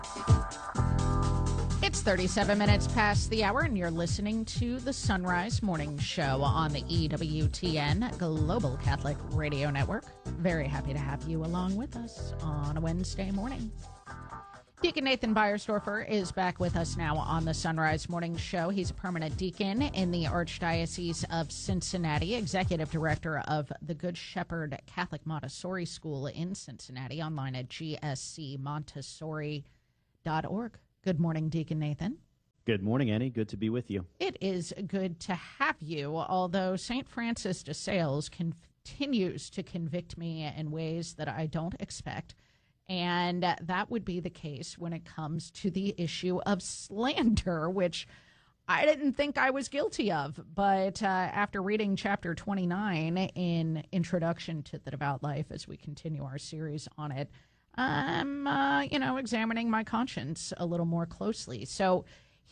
It's 37 minutes past the hour, and you're listening to the Sunrise Morning Show on the EWTN Global Catholic Radio Network. Very happy to have you along with us on a Wednesday morning. Deacon Nathan Beiersdorfer is back with us now on the Sunrise Morning Show. He's a permanent deacon in the Archdiocese of Cincinnati, executive director of the Good Shepherd Catholic Montessori School in Cincinnati, online at gscmontessori.org. Good morning, Deacon Nathan. Good morning, Annie. Good to be with you. It is good to have you, although St. Francis de Sales continues to convict me in ways that I don't expect. And that would be the case when it comes to the issue of slander, which I didn't think I was guilty of. But after reading chapter 29 in Introduction to the Devout Life, as we continue our series on it, I'm, examining my conscience a little more closely. So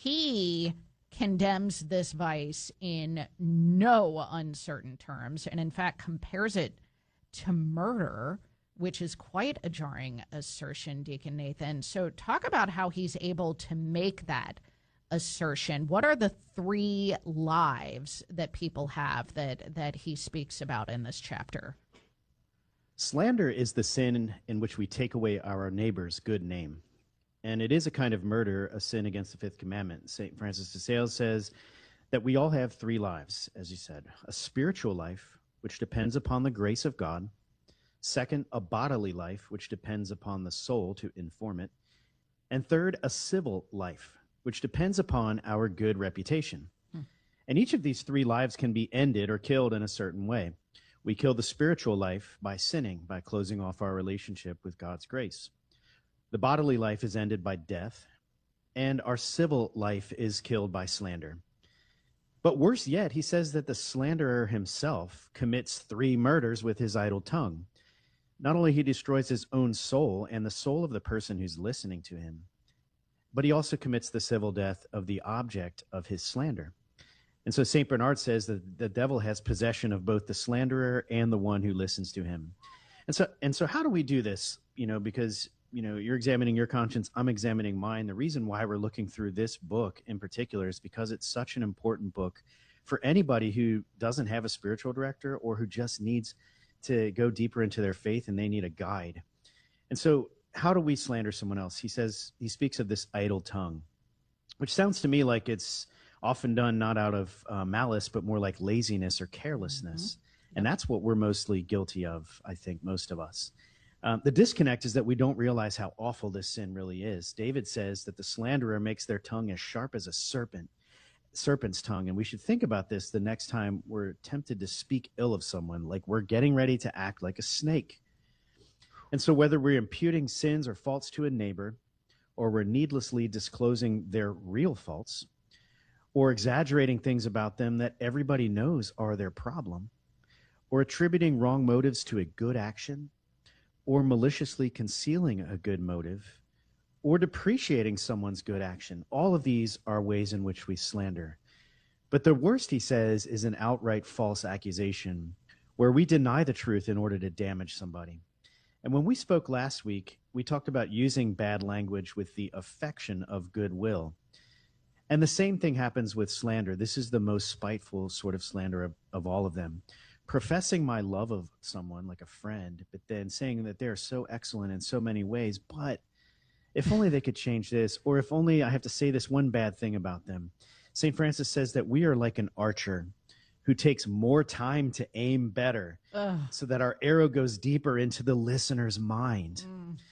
he condemns this vice in no uncertain terms, and in fact compares it to murder, which is quite a jarring assertion, Deacon Nathan. So talk about how he's able to make that assertion. What are the three lives that people have that he speaks about in this chapter? Slander is the sin in which we take away our neighbor's good name. And it is a kind of murder, a sin against the fifth commandment. St. Francis de Sales says that we all have three lives, as you said. A spiritual life, which depends upon the grace of God. Second, a bodily life, which depends upon the soul to inform it. And third, a civil life, which depends upon our good reputation. And each of these three lives can be ended or killed in a certain way. We kill the spiritual life by sinning, by closing off our relationship with God's grace. The bodily life is ended by death, and our civil life is killed by slander. But worse yet, he says that the slanderer himself commits three murders with his idle tongue. Not only he destroys his own soul and the soul of the person who's listening to him, but he also commits the civil death of the object of his slander. And so St. Bernard says that the devil has possession of both the slanderer and the one who listens to him. And so how do we do this? Because, you're examining your conscience, I'm examining mine. The reason why we're looking through this book in particular is because it's such an important book for anybody who doesn't have a spiritual director or who just needs to go deeper into their faith and they need a guide. And so how do we slander someone else? He speaks of this idle tongue, which sounds to me like it's often done not out of malice, but more like laziness or carelessness. Mm-hmm. And that's what we're mostly guilty of, I think, most of us. The disconnect is that we don't realize how awful this sin really is. David says that the slanderer makes their tongue as sharp as a serpent's tongue. And we should think about this the next time we're tempted to speak ill of someone, like we're getting ready to act like a snake. And so whether we're imputing sins or faults to a neighbor, or we're needlessly disclosing their real faults, or exaggerating things about them that everybody knows are their problem, or attributing wrong motives to a good action, or maliciously concealing a good motive, or depreciating someone's good action. All of these are ways in which we slander. But the worst, he says, is an outright false accusation, where we deny the truth in order to damage somebody. And when we spoke last week, we talked about using bad language with the affection of goodwill. And the same thing happens with slander. This is the most spiteful sort of slander of all of them. Professing my love of someone like a friend, but then saying that they're so excellent in so many ways, but if only they could change this, or if only I have to say this one bad thing about them. St. Francis says that we are like an archer who takes more time to aim better so that our arrow goes deeper into the listener's mind.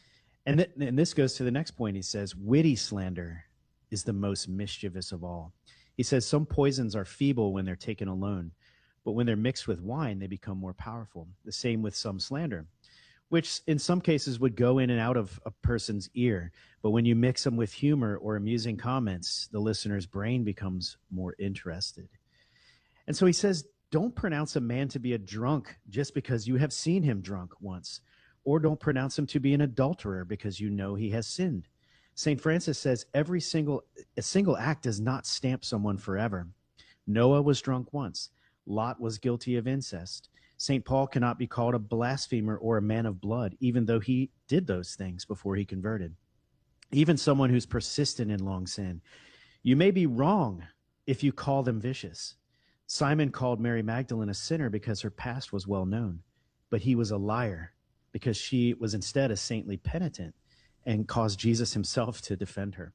And this goes to the next point. He says, witty slander is the most mischievous of all. He says some poisons are feeble when they're taken alone, but when they're mixed with wine, they become more powerful. The same with some slander, which in some cases would go in and out of a person's ear. But when you mix them with humor or amusing comments, the listener's brain becomes more interested. And so he says, don't pronounce a man to be a drunk just because you have seen him drunk once, or don't pronounce him to be an adulterer because you know he has sinned. St. Francis says a single act does not stamp someone forever. Noah was drunk once. Lot was guilty of incest. St. Paul cannot be called a blasphemer or a man of blood, even though he did those things before he converted. even someone who's persistent in long sin. You may be wrong if you call them vicious. Simon called Mary Magdalene a sinner because her past was well known, but he was a liar because she was instead a saintly penitent and caused Jesus himself to defend her.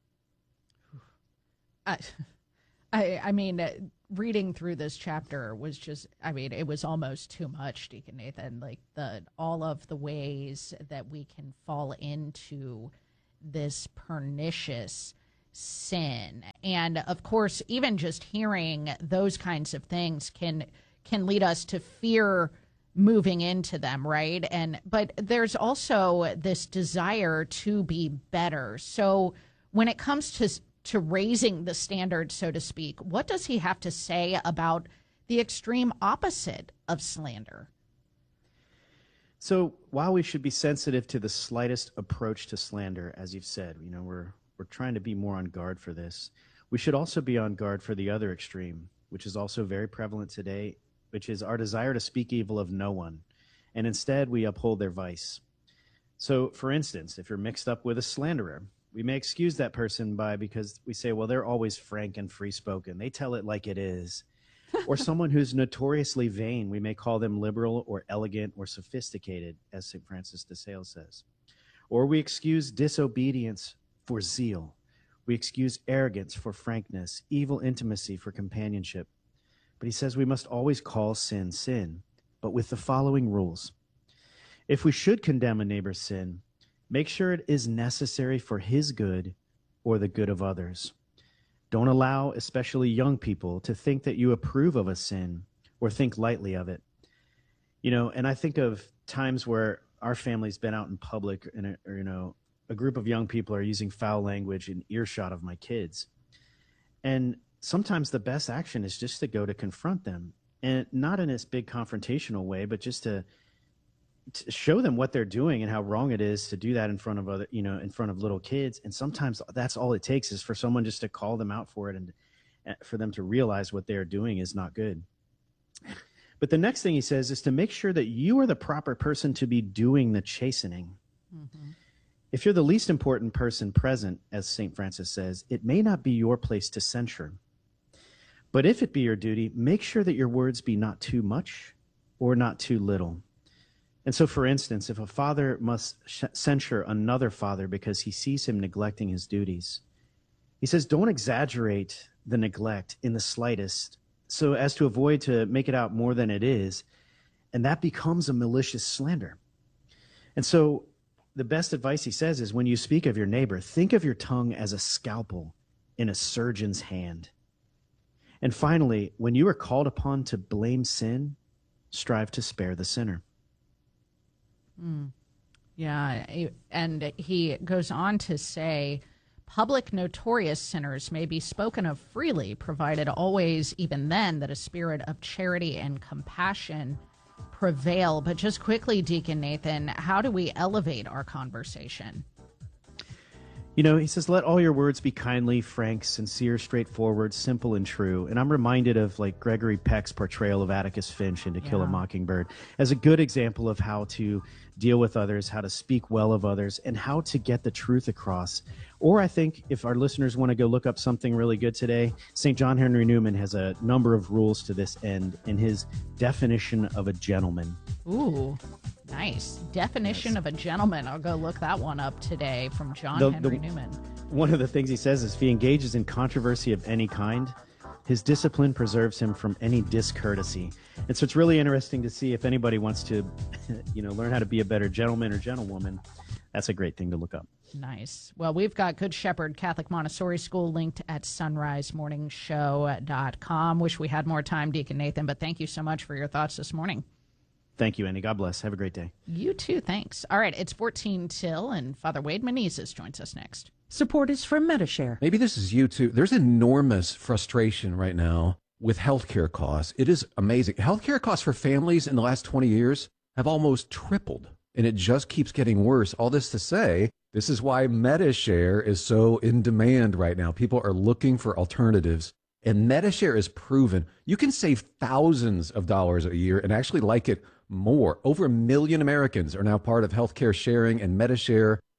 I mean, reading through this chapter was just, I mean, it was almost too much, Deacon Nathan. Like all of the ways that we can fall into this pernicious sin. And of course, even just hearing those kinds of things can lead us to fear moving into them, right? But there's also this desire to be better. So when it comes to raising the standard, so to speak, what does he have to say about the extreme opposite of slander? So while we should be sensitive to the slightest approach to slander, as you've said, we're trying to be more on guard for this. We should also be on guard for the other extreme, which is also very prevalent today, which is our desire to speak evil of no one, and instead we uphold their vice. So, for instance, if you're mixed up with a slanderer, we may excuse that person because we say, well, they're always frank and free-spoken. They tell it like it is. Or someone who's notoriously vain, we may call them liberal or elegant or sophisticated, as St. Francis de Sales says. Or we excuse disobedience for zeal. We excuse arrogance for frankness, evil intimacy for companionship. But he says we must always call sin, sin, but with the following rules. If we should condemn a neighbor's sin, make sure it is necessary for his good or the good of others. Don't allow, especially young people, to think that you approve of a sin or think lightly of it. And I think of times where our family's been out in public and, a group of young people are using foul language in earshot of my kids. And sometimes the best action is just to go to confront them, and not in this big confrontational way, but just to show them what they're doing and how wrong it is to do that in front of in front of little kids. And sometimes that's all it takes is for someone just to call them out for it and for them to realize what they're doing is not good. But the next thing he says is to make sure that you are the proper person to be doing the chastening. Mm-hmm. If you're the least important person present, as St. Francis says, it may not be your place to censure. But if it be your duty, make sure that your words be not too much or not too little. And so, for instance, if a father must censure another father because he sees him neglecting his duties, he says, don't exaggerate the neglect in the slightest so as to avoid to make it out more than it is, and that becomes a malicious slander. And so the best advice he says is when you speak of your neighbor, think of your tongue as a scalpel in a surgeon's hand. And finally, when you are called upon to blame sin, strive to spare the sinner. Yeah, and he goes on to say, public notorious sinners may be spoken of freely, provided always, even then, that a spirit of charity and compassion prevail. But just quickly, Deacon Nathan, how do we elevate our conversation? He says, let all your words be kindly, frank, sincere, straightforward, simple, and true. And I'm reminded of Gregory Peck's portrayal of Atticus Finch in To Kill a Mockingbird as a good example of how to deal with others, how to speak well of others, and how to get the truth across. Or I think if our listeners want to go look up something really good today, St. John Henry Newman has a number of rules to this end in his definition of a gentleman. Ooh, nice. Definition of a gentleman. I'll go look that one up today from John Henry Newman. One of the things he says is if he engages in controversy of any kind, his discipline preserves him from any discourtesy. And so it's really interesting to see if anybody wants to, learn how to be a better gentleman or gentlewoman. That's a great thing to look up. Nice. Well, we've got Good Shepherd Catholic Montessori School linked at sunrisemorningshow.com. Wish we had more time, Deacon Nathan, but thank you so much for your thoughts this morning. Thank you, Andy. God bless. Have a great day. You too. Thanks. All right. It's 14 till, and Father Wade Menezes joins us next. Support is from Medi-Share. Maybe this is you too. There's enormous frustration right now with healthcare costs. It is amazing. Healthcare costs for families in the last 20 years have almost tripled, and it just keeps getting worse. All this to say, this is why Medi-Share is so in demand right now. People are looking for alternatives, and Medi-Share is proven. You can save thousands of dollars a year and actually like it more. Over 1 million Americans are now part of healthcare sharing, and Medi-Share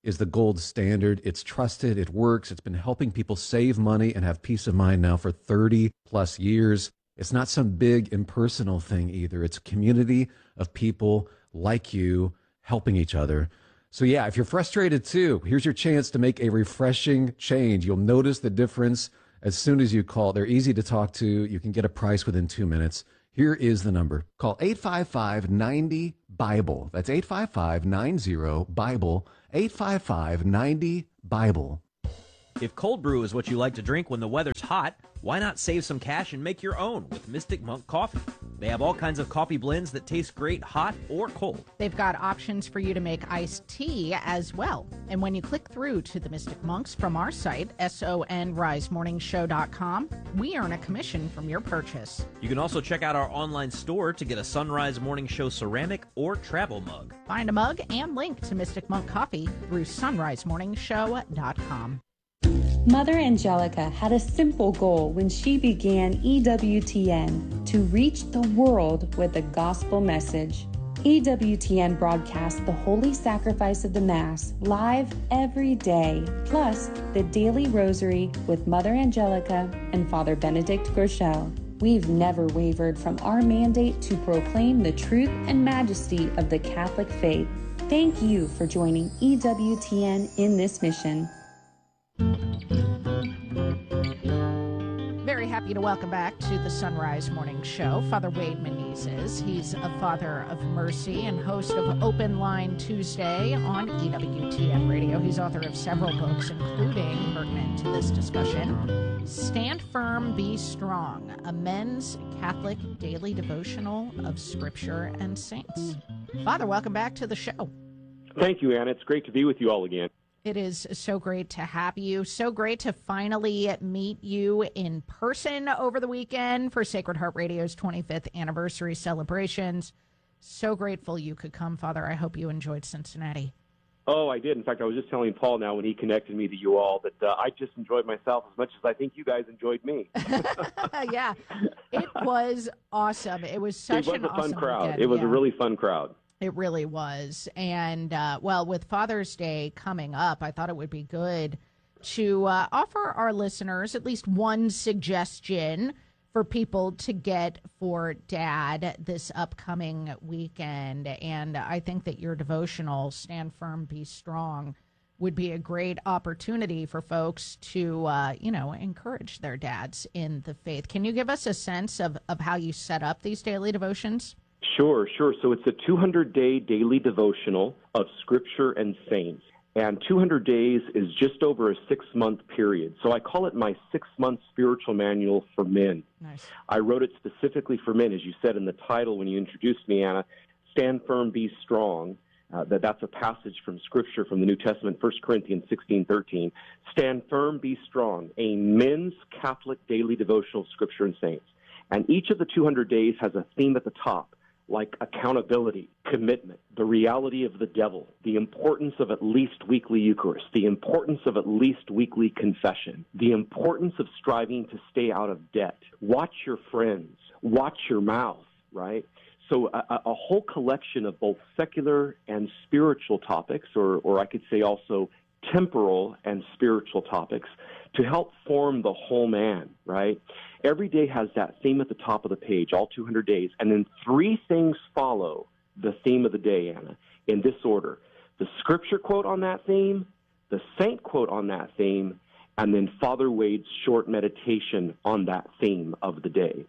is the gold standard. It's trusted. It works. It's been helping people save money and have peace of mind now for 30 plus years. It's not some big impersonal thing either. It's a community of people like you helping each other. So yeah, if you're frustrated too, here's your chance to make a refreshing change. You'll notice the difference as soon as you call. They're easy to talk to. You can get a price within 2 minutes. Here is the number. Call 855-90-BIBLE. That's 855-90-BIBLE. 855-90-BIBLE. If cold brew is what you like to drink when the weather's hot, why not save some cash and make your own with Mystic Monk Coffee? They have all kinds of coffee blends that taste great hot or cold. They've got options for you to make iced tea as well. And when you click through to the Mystic Monks from our site, sonrisemorningshow.com, we earn a commission from your purchase. You can also check out our online store to get a Sunrise Morning Show ceramic or travel mug. Find a mug and link to Mystic Monk Coffee through sonrisemorningshow.com. Mother Angelica had a simple goal when she began EWTN: to reach the world with the gospel message. EWTN broadcasts the Holy Sacrifice of the Mass live every day, plus the Daily Rosary with Mother Angelica and Father Benedict Groeschel. We've never wavered from our mandate to proclaim the truth and majesty of the Catholic faith. Thank you for joining EWTN in this mission. Very happy to welcome back to the Sunrise Morning Show Father Wade Menezes. He's a father of mercy and host of Open Line Tuesday on EWTN Radio. He's author of several books, including, pertinent to this discussion, Stand Firm, Be Strong, a men's Catholic daily devotional of Scripture and Saints. Father, welcome back to the show. Thank you, Anna. It's great to be with you all again. It is so great to have you. So great to finally meet you in person over the weekend for Sacred Heart Radio's 25th anniversary celebrations. So grateful you could come, Father. I hope you enjoyed Cincinnati. Oh, I did. In fact, I was just telling Paul now when he connected me to you all that I just enjoyed myself as much as I think you guys enjoyed me. Yeah, it was awesome. It was such an awesome fun crowd. weekend. It was Yeah. a really fun crowd. It really was. And, well, with Father's Day coming up, I thought it would be good to offer our listeners at least one suggestion for people to get for Dad this upcoming weekend. And I think that your devotional, Stand Firm, Be Strong, would be a great opportunity for folks to, encourage their dads in the faith. Can you give us a sense of how you set up these daily devotions? Sure. So it's a 200-day daily devotional of Scripture and Saints. And 200 days is just over a 6-month period. So I call it my 6-month spiritual manual for men. Nice. I wrote it specifically for men, as you said in the title when you introduced me, Anna. Stand firm, be strong. That's a passage from Scripture from the New Testament, 1 Corinthians 16:13. Stand firm, be strong. A men's Catholic daily devotional of Scripture and Saints. And each of the 200 days has a theme at the top, like accountability, commitment, the reality of the devil, the importance of at least weekly Eucharist, the importance of at least weekly confession, the importance of striving to stay out of debt. Watch your friends, watch your mouth, right? So a whole collection of both secular and spiritual topics, or I could say also temporal and spiritual topics, to help form the whole man, right? Every day has that theme at the top of the page, all 200 days, and then 3 things follow the theme of the day, Anna, in this order. The Scripture quote on that theme, the Saint quote on that theme, and then Father Wade's short meditation on that theme of the day.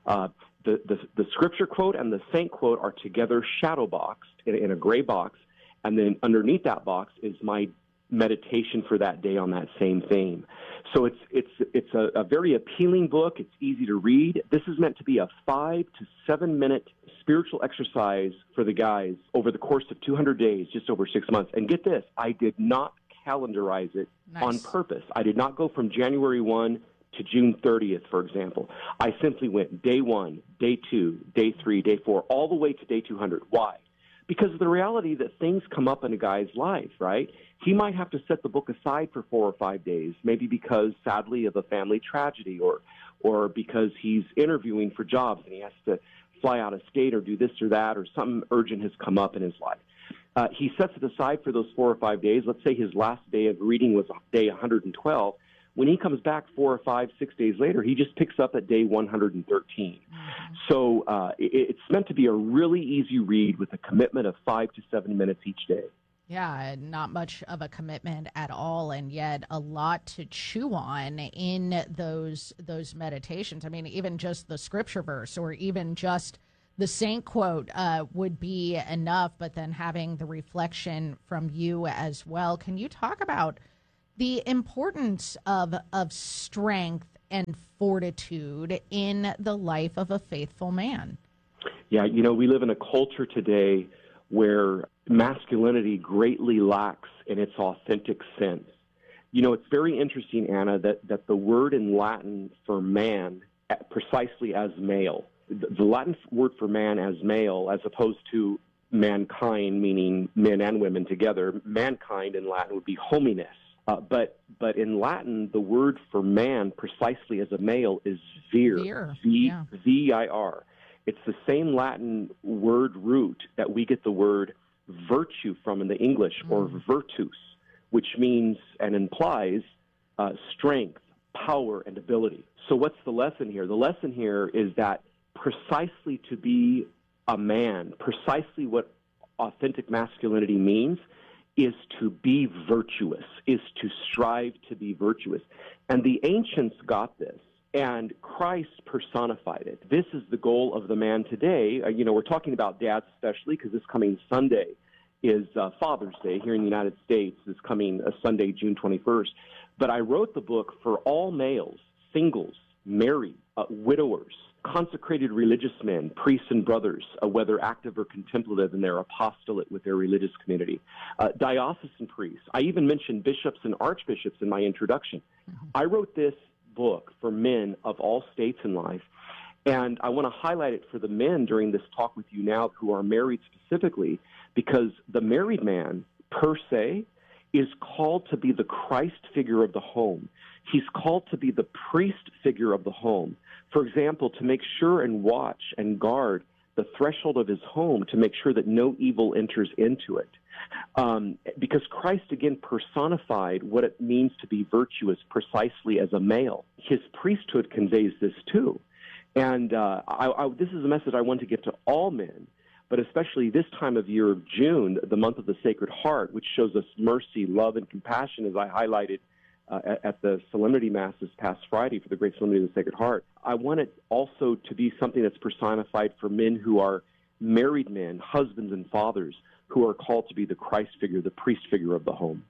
The Scripture quote and the Saint quote are together shadow boxed in a gray box, and then underneath that box is my meditation for that day on that same theme. So it's a very appealing book. It's easy to read. This is meant to be a 5 to 7 minute spiritual exercise for the guys over the course of 200 days, just over 6 months. And get this, I did not calendarize it on purpose. I did not go from January 1 to June 30th, for example. I simply went day 1, day 2, day 3, day 4, all the way to day 200. Why? Because of the reality that things come up in a guy's life, right? He might have to set the book aside for 4 or 5 days, maybe because, sadly, of a family tragedy or because he's interviewing for jobs and he has to fly out of state or do this or that or something urgent has come up in his life. He sets it aside for those 4 or 5 days. Let's say his last day of reading was day 112. When he comes back 4 or 5, 6 days later, he just picks up at day 113. So it's meant to be a really easy read with a commitment of 5 to 7 minutes each day. Yeah, not much of a commitment at all, and yet a lot to chew on in those meditations. I mean, even just the scripture verse or even just the saint quote would be enough, but then having the reflection from you as well. Can you talk about the importance of strength and fortitude in the life of a faithful man? Yeah, we live in a culture today where masculinity greatly lacks in its authentic sense. It's very interesting, Anna, that the word in Latin for man, precisely as male, the Latin word for man as male, as opposed to mankind, meaning men and women together, mankind in Latin would be hominus. But in Latin, the word for man precisely as a male is vir, V-I-R. It's the same Latin word root that we get the word virtue from in the English, or virtus, which means and implies strength, power, and ability. So what's the lesson here? The lesson here is that precisely to be a man, precisely what authentic masculinity means, is to be virtuous, is to strive to be virtuous. And the ancients got this, and Christ personified it. This is the goal of the man today. We're talking about dads especially, because this coming Sunday is Father's Day here in the United States, this coming Sunday, June 21st. But I wrote the book for all males, singles, married, widowers, consecrated religious men, priests and brothers, whether active or contemplative in their apostolate with their religious community, diocesan priests. I even mentioned bishops and archbishops in my introduction. I wrote this book for men of all states in life, and I want to highlight it for the men during this talk with you now who are married specifically, because the married man, per se, is called to be the Christ figure of the home. He's called to be the priest figure of the home. For example, to make sure and watch and guard the threshold of his home to make sure that no evil enters into it. Because Christ, again, personified what it means to be virtuous precisely as a male. His priesthood conveys this too. And this is a message I want to give to all men, but especially this time of year of June, the month of the Sacred Heart, which shows us mercy, love, and compassion, as I highlighted at the Solemnity Mass this past Friday for the Great Solemnity of the Sacred Heart. I want it also to be something that's personified for men who are married men, husbands and fathers, who are called to be the Christ figure, the priest figure of the home.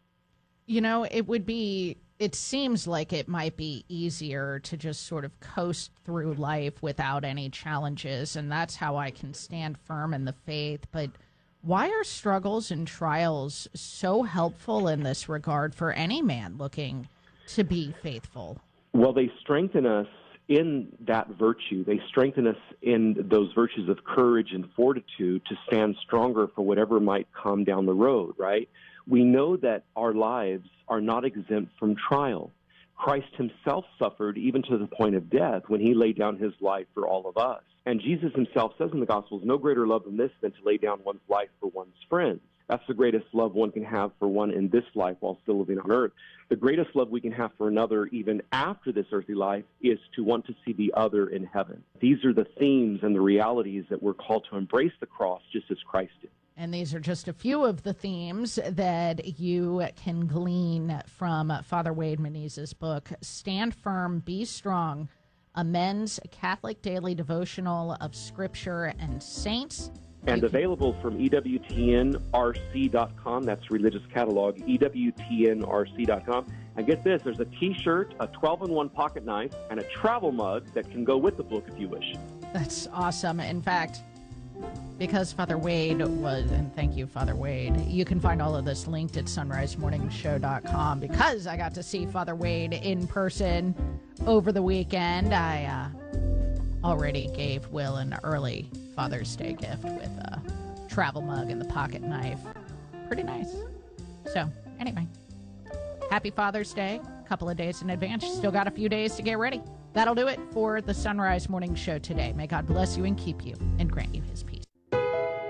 It seems like it might be easier to just sort of coast through life without any challenges, and that's how I can stand firm in the faith. But why are struggles and trials so helpful in this regard for any man looking to be faithful? Well, they strengthen us in that virtue. They strengthen us in those virtues of courage and fortitude to stand stronger for whatever might come down the road, right? We know that our lives are not exempt from trial. Christ himself suffered even to the point of death when he laid down his life for all of us. And Jesus himself says in the Gospels, no greater love than this than to lay down one's life for one's friends. That's the greatest love one can have for one in this life while still living on earth. The greatest love we can have for another even after this earthly life is to want to see the other in heaven. These are the themes and the realities that we're called to embrace the cross just as Christ did. And these are just a few of the themes that you can glean from Father Wade Menezes' book, Stand Firm, Be Strong, a men's Catholic daily devotional of Scripture and Saints. And available from EWTNRC.com. That's religious catalog, EWTNRC.com. And get this, there's a T-shirt, a 12-in-1 pocket knife, and a travel mug that can go with the book if you wish. That's awesome. In fact, because Father Wade was, and thank you, Father Wade, you can find all of this linked at sunrisemorningshow.com. Because I got to see Father Wade in person over the weekend, I already gave Will an early Father's Day gift with a travel mug and the pocket knife. Pretty nice. So, anyway, happy Father's Day. A couple of days in advance. You still got a few days to get ready. That'll do it for the Sunrise Morning Show today. May God bless you and keep you and grant you his peace.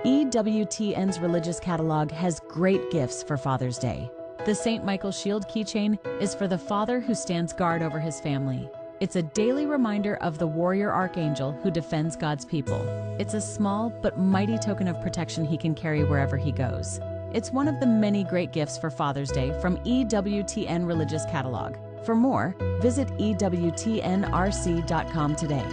EWTN's religious catalog has great gifts for Father's Day. The St. Michael Shield keychain is for the father who stands guard over his family. It's a daily reminder of the warrior archangel who defends God's people. It's a small but mighty token of protection he can carry wherever he goes. It's one of the many great gifts for Father's Day from EWTN Religious Catalog. For more, visit EWTNRC.com today.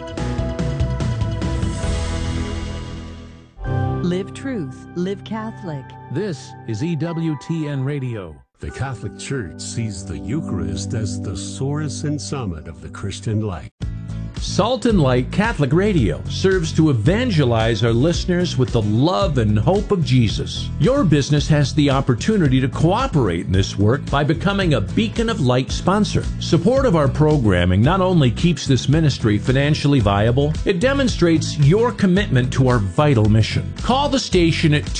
Live truth, live Catholic. This is EWTN Radio. The Catholic Church sees the Eucharist as the source and summit of the Christian life. Salt and Light Catholic Radio serves to evangelize our listeners with the love and hope of Jesus. Your business has the opportunity to cooperate in this work by becoming a Beacon of Light sponsor. Support of our programming not only keeps this ministry financially viable, it demonstrates your commitment to our vital mission. Call the station at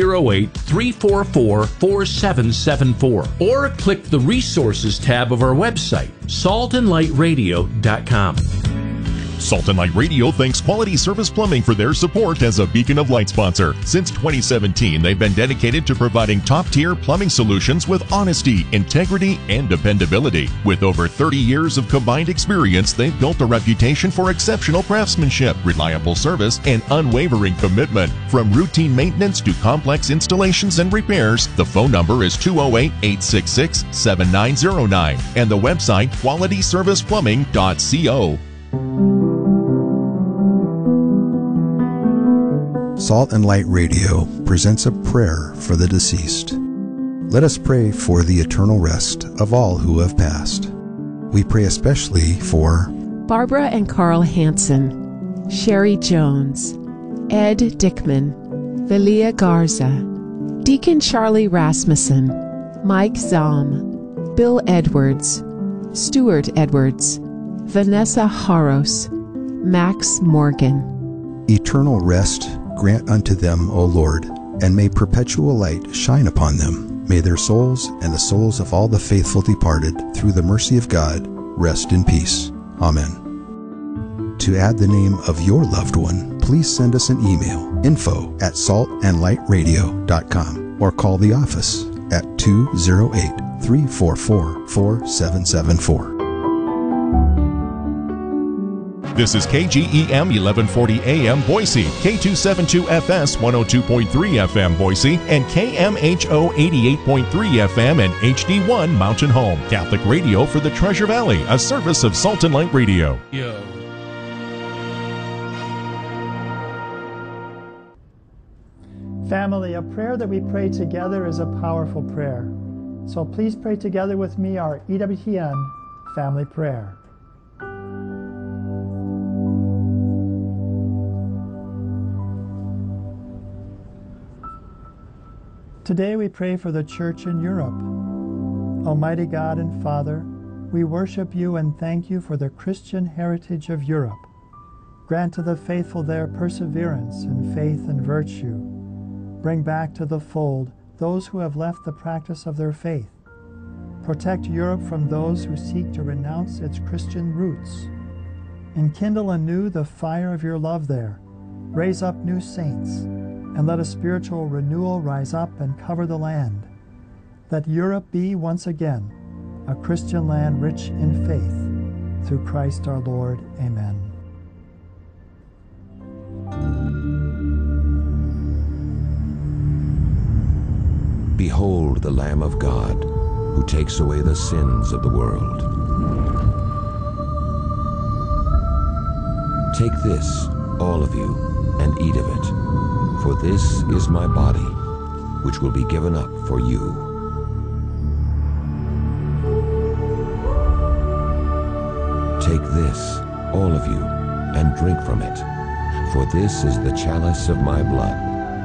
208-344-4774 or click the Resources tab of our website, saltandlightradio.com. Salt and Light Radio thanks Quality Service Plumbing for their support as a Beacon of Light sponsor. Since 2017, they've been dedicated to providing top-tier plumbing solutions with honesty, integrity, and dependability. With over 30 years of combined experience, they've built a reputation for exceptional craftsmanship, reliable service, and unwavering commitment. From routine maintenance to complex installations and repairs, the phone number is 208-866-7909 and the website qualityserviceplumbing.co. Salt and Light Radio presents a prayer for the deceased. Let us pray for the eternal rest of all who have passed. We pray especially for Barbara and Carl Hansen, Sherry Jones, Ed Dickman, Velia Garza, Deacon Charlie Rasmussen, Mike Zahm, Bill Edwards, Stuart Edwards, Vanessa Haros, Max Morgan. Eternal rest grant unto them, O Lord, and may perpetual light shine upon them. May their souls and the souls of all the faithful departed, through the mercy of God, rest in peace. Amen. To add the name of your loved one, please send us an email, info@saltandlightradio.com, or call the office at 208-344-4774. This is KGEM 1140 AM Boise, K272FS 102.3 FM Boise, and KMHO 88.3 FM and HD1 Mountain Home. Catholic radio for the Treasure Valley, a service of Salt and Light Radio. Family, a prayer that we pray together is a powerful prayer. So please pray together with me our EWTN family prayer. Today we pray for the Church in Europe. Almighty God and Father, we worship you and thank you for the Christian heritage of Europe. Grant to the faithful there perseverance in faith and virtue. Bring back to the fold those who have left the practice of their faith. Protect Europe from those who seek to renounce its Christian roots. Enkindle anew the fire of your love there. Raise up new saints, and let a spiritual renewal rise up and cover the land. Let Europe be once again a Christian land rich in faith. Through Christ our Lord. Amen. Behold the Lamb of God, who takes away the sins of the world. Take this, all of you, and eat of it, for this is my body, which will be given up for you. Take this, all of you, and drink from it, for this is the chalice of my blood.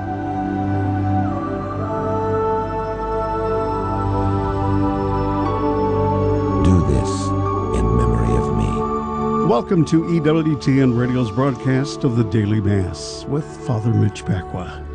Do this in memory of me. Welcome to EWTN Radio's broadcast of the Daily Mass with Father Mitch Pacwa.